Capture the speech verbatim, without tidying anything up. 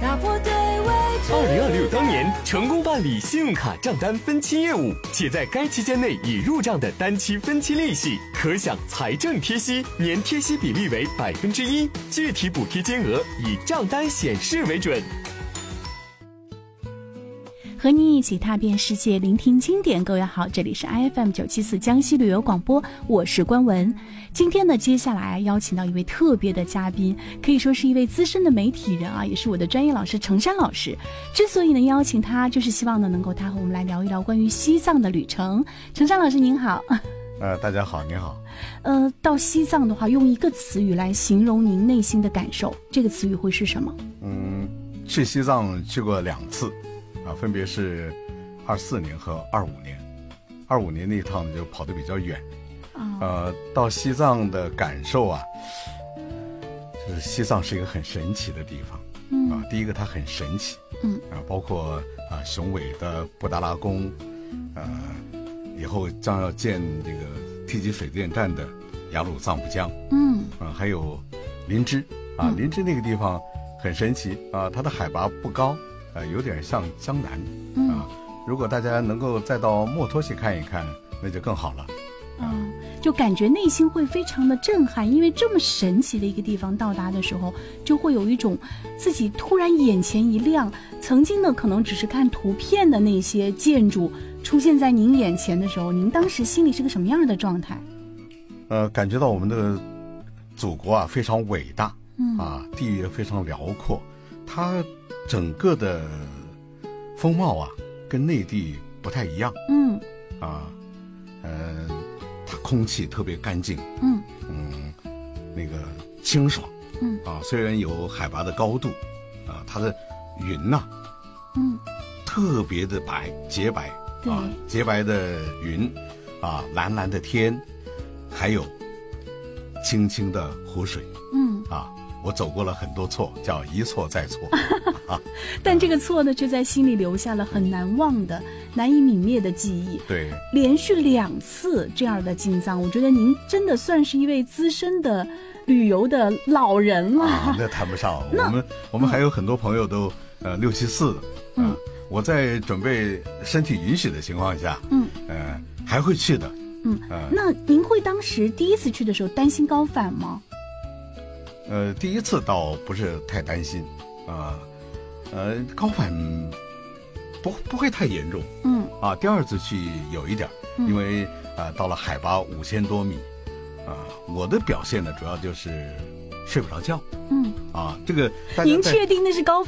打破对未知。 二零二六当年成功办理信用卡账单分期业务，且在该期间内已入账的单期分期利息，可享财政贴息，年贴息比例为百分之一，具体补贴金额以账单显示为准。 和您一起踏遍世界，聆听经典。各位好，这里是 I F M 九七四江西旅游广播，我是关文。今天呢，接下来邀请到一位特别的嘉宾，可以说是一位资深的媒体人啊，也是我的专业老师程山老师。之所以能邀请他，就是希望呢能够他和我们来聊一聊关于西藏的旅程。程山老师您好。 呃，大家好，您好。 呃，到西藏的话，用一个词语来形容您内心的感受，这个词语会是什么？嗯， 去西藏去过两次。啊，分别是二四年和二五年。二五年那一趟就跑得比较远，哦、呃，到西藏的感受啊，就是西藏是一个很神奇的地方。嗯啊，第一个它很神奇，嗯啊，包括啊雄伟的布达拉宫，呃，以后将要建这个梯级水电站的雅鲁藏布江，嗯啊，还有林芝啊，嗯、林芝那个地方很神奇啊，它的海拔不高。呃，有点像江南、嗯、啊。如果大家能够再到墨脱去看一看，那就更好了。 嗯，就感觉内心会非常的震撼，因为这么神奇的一个地方到达的时候，就会有一种自己突然眼前一亮，曾经呢可能只是看图片的那些建筑出现在您眼前的时候，您当时心里是个什么样的状态？ 呃，感觉到我们的祖国啊非常伟大，嗯啊，地域非常辽阔，它整个的风貌啊，跟内地不太一样。嗯，啊，呃，它空气特别干净。嗯嗯，那个清爽。嗯啊，虽然有海拔的高度，啊，它的云呐、啊，嗯，特别的白，洁白。啊，洁白的云，啊，蓝蓝的天，还有清清的湖水。嗯啊。我走过了很多错，叫一错再错。啊、 但这个错呢，却在心里留下了很难忘的、难以泯灭的记忆。 对， 连续两次这样的进藏，我觉得您真的算是一位资深的旅游的老人了。 啊、那谈不上，我们我们还有很多朋友都、嗯、呃六七四的。嗯、呃，我在准备身体允许的情况下，嗯，呃，还会去的。 嗯，呃、那您会当时第一次去的时候担心高反吗？ 呃，第一次倒不是太担心，啊、呃，呃，高反不不会太严重，嗯，啊，第二次去有一点，嗯、因为啊、呃，到了海拔五千多米，啊、呃，我的表现呢，主要就是睡不着觉，嗯，啊，这个大家您确定那是高